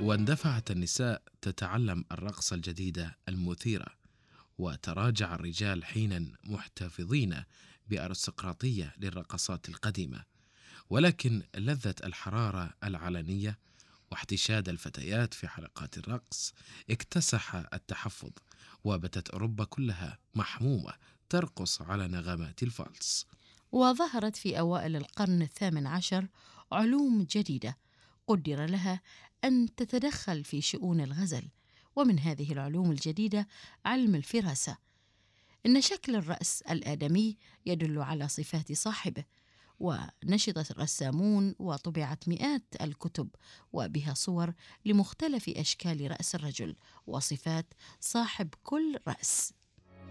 واندفعت النساء تتعلم الرقص الجديد المثيرة، وتراجع الرجال حينا محتفظين بأرستقراطية للرقصات القديمة. ولكن لذة الحرارة العلنية واحتشاد الفتيات في حلقات الرقص اكتسح التحفظ، وباتت أوروبا كلها محمومة ترقص على نغمات الفالس. وظهرت في أوائل القرن الثامن عشر علوم جديدة قدر لها أن تتدخل في شؤون الغزل، ومن هذه العلوم الجديدة علم الفراسة. إن شكل الرأس الآدمي يدل على صفات صاحبه، ونشطت الرسامون وطبعت مئات الكتب وبها صور لمختلف أشكال رأس الرجل وصفات صاحب كل رأس.